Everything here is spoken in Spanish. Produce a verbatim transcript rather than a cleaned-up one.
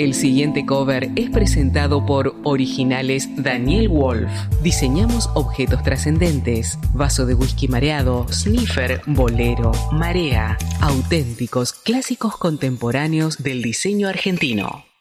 El siguiente cover es presentado por Originales Daniel Wolf. Diseñamos objetos trascendentes, vaso de whisky mareado, sniffer, bolero, marea, auténticos clásicos contemporáneos del diseño argentino.